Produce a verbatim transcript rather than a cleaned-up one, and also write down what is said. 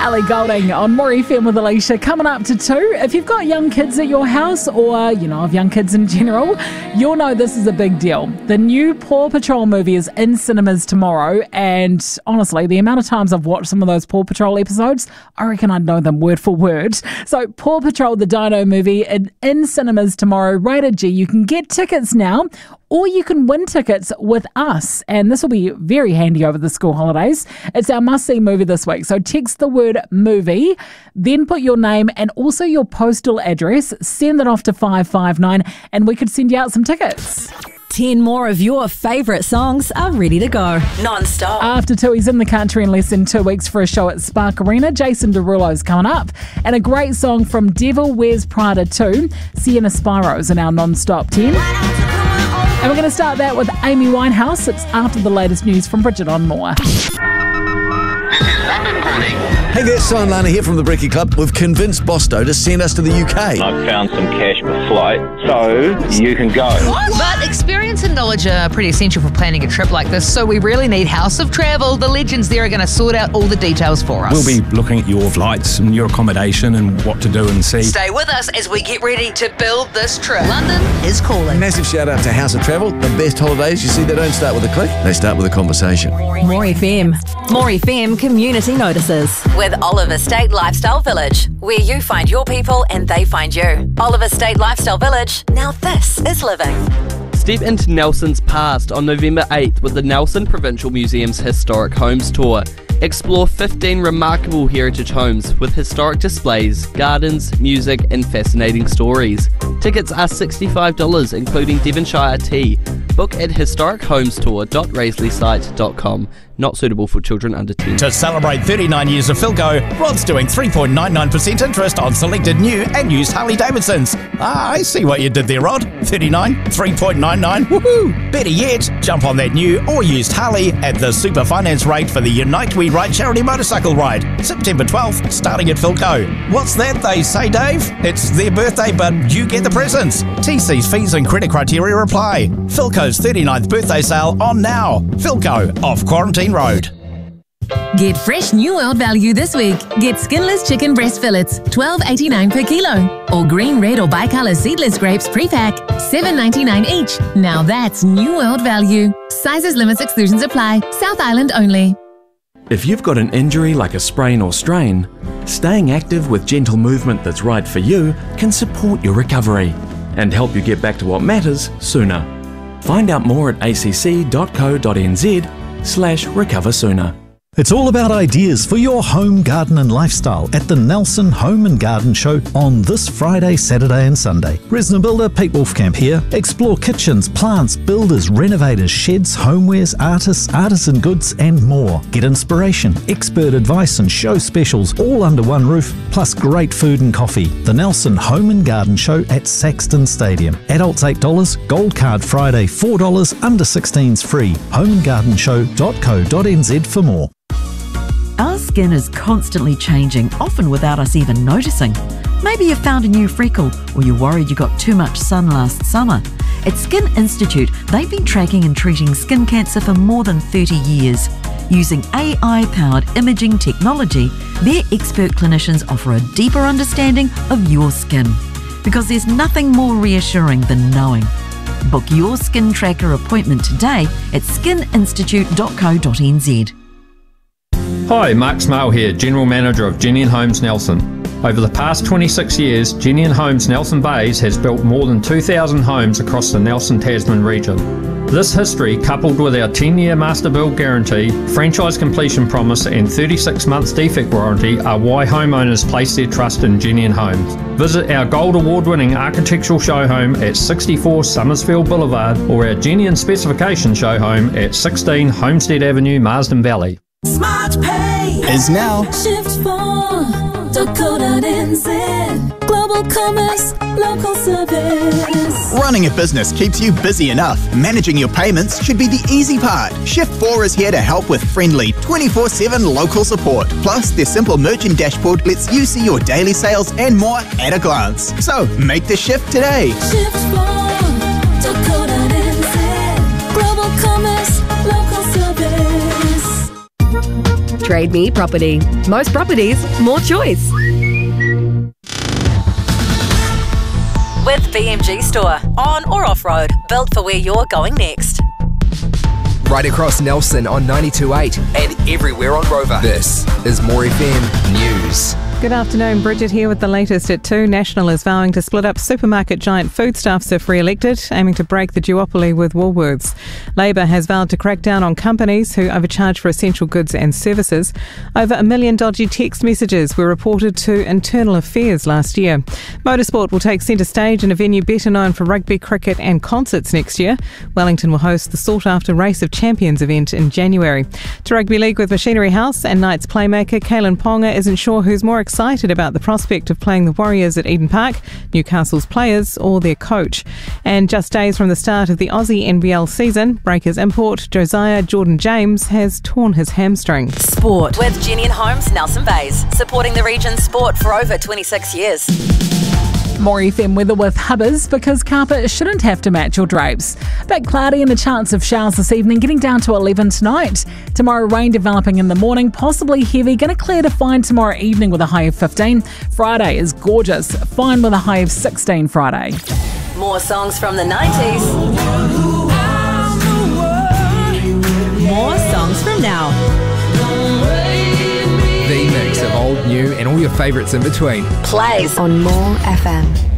Ellie Goulding on More F M with Alicia, coming up to two. If you've got young kids at your house, or, you know, of young kids in general, you'll know this is a big deal. The new Paw Patrol movie is in cinemas tomorrow, and honestly, the amount of times I've watched some of those Paw Patrol episodes, I reckon I'd know them word for word. So, Paw Patrol, the Dino movie, in, in cinemas tomorrow, rated G. You can get tickets now, or you can win tickets with us, and this will be very handy over the school holidays. It's our must-see movie this week, so text the word movie, then put your name and also your postal address, send it off to five five nine, and we could send you out some tickets. Ten more of your favourite songs are ready to go. Non-stop. After two, he's in the country in less than two weeks for a show at Spark Arena. Jason Derulo's coming up. And a great song from Devil Wears Prada two. Sienna Spiro's in our non-stop ten. And we're going to start that with Amy Winehouse. It's after the latest news from Bridget on Moore. This is London calling. Hey there, Simon Lana here from the Brekkie Club. We've convinced Bosto to send us to the U K. I've found some cash per flight, so you can go. But experience and knowledge are pretty essential for planning a trip like this, so we really need House of Travel. The legends there are going to sort out all the details for us. We'll be looking at your flights and your accommodation and what to do and see. Stay with us as we get ready to build this trip. London is calling. Massive shout out to House of Travel. The best holidays. You see, they don't start with a click, they start with a conversation. More F M. More F M community notices. With Oliver State Lifestyle Village, where you find your people and they find you. Oliver State Lifestyle Village. Now this is living. Step into Nelson's past on November eighth with the Nelson Provincial Museum's Historic Homes Tour. Explore fifteen remarkable heritage homes with historic displays, gardens, music and fascinating stories. Tickets are sixty-five dollars, including Devonshire tea. Book at historic homes tour dot raisley site dot com. Not suitable for children under ten. To celebrate thirty-nine years of Philco, Rod's doing three point nine nine percent interest on selected new and used Harley-Davidsons. Ah, I see what you did there, Rod. thirty-nine, three point nine nine, woohoo! Better yet, jump on that new or used Harley at the super finance rate for the Unite We Ride charity motorcycle ride. September twelfth, starting at Philco. What's that they say, Dave? It's their birthday, but you get the presents. T C's fees and credit criteria apply. Philco's thirty-ninth birthday sale on now. Philco, off Quarantine Road. Get fresh New World value this week. Get skinless chicken breast fillets, twelve eighty-nine per kilo. Or green, red or bicolour seedless grapes pre-pack, seven ninety-nine each. Now that's New World value. Sizes, limits, exclusions apply. South Island only. If you've got an injury like a sprain or strain, staying active with gentle movement that's right for you can support your recovery and help you get back to what matters sooner. Find out more at acc dot co dot n z slash recover sooner. It's all about ideas for your home, garden and lifestyle at the Nelson Home and Garden Show on this Friday, Saturday and Sunday. Resna builder Pete Wolfcamp here. Explore kitchens, plants, builders, renovators, sheds, homewares, artists, artisan goods and more. Get inspiration, expert advice and show specials all under one roof, plus great food and coffee. The Nelson Home and Garden Show at Saxton Stadium. Adults eight dollars, Gold Card Friday four dollars, under sixteens free. home and garden show dot co dot n z for more. Our skin is constantly changing, often without us even noticing. Maybe you found a new freckle, or you're worried you got too much sun last summer. At Skin Institute, they've been tracking and treating skin cancer for more than thirty years. Using A I-powered imaging technology, their expert clinicians offer a deeper understanding of your skin. Because there's nothing more reassuring than knowing. Book your skin tracker appointment today at skin institute dot co dot n z. Hi, Mark Smale here, General Manager of Jenny and Homes Nelson. Over the past twenty-six years, Jenny and Homes Nelson Bays has built more than two thousand homes across the Nelson Tasman region. This history, coupled with our ten-year master build guarantee, franchise completion promise and thirty-six months defect warranty are why homeowners place their trust in Jenny and Homes. Visit our Gold Award-winning architectural show home at sixty-four Summersfield Boulevard or our Jenny and Specification show home at sixteen Homestead Avenue, Marsden Valley. Smart Pay is now. Shift four dot co dot n z. Global commerce, local service. Running a business keeps you busy enough. Managing your payments should be the easy part. Shift four is here to help with friendly twenty-four seven local support. Plus, their simple merchant dashboard lets you see your daily sales and more at a glance. So, make the shift today. Shift four dot co dot n z. Global commerce, local service. Trade Me Property. Most properties, more choice. With B M G Store. On or off-road. Built for where you're going next. Right across Nelson on ninety-two point eight and everywhere on Rover. This is More F M News. Good afternoon, Bridget here with the latest at two. National is vowing to split up supermarket giant Foodstuffs if re-elected, aiming to break the duopoly with Woolworths. Labor has vowed to crack down on companies who overcharge for essential goods and services. Over a million dodgy text messages were reported to Internal Affairs last year. Motorsport will take centre stage in a venue better known for rugby, cricket and concerts next year. Wellington will host the sought-after Race of Champions event in January. To Rugby League with Machinery House and Knights playmaker Kalen Ponga isn't sure who's more excited about the prospect of playing the Warriors at Eden Park, Newcastle's players or their coach. And just days from the start of the Aussie N B L season, Breakers import Josiah Jordan James has torn his hamstring. Sport. With Jenny and Holmes, Nelson Bays, supporting the region's sport for over twenty-six years. More F M weather with Hubbers, because carpet shouldn't have to match your drapes. A bit cloudy and a chance of showers this evening, getting down to eleven tonight. Tomorrow, rain developing in the morning, possibly heavy. Going to clear to fine tomorrow evening with a high of fifteen. Friday is gorgeous, fine with a high of sixteen Friday. More songs from the nineties. More songs from now. The mix of old, new and all your favourites in between. Plays on More F M.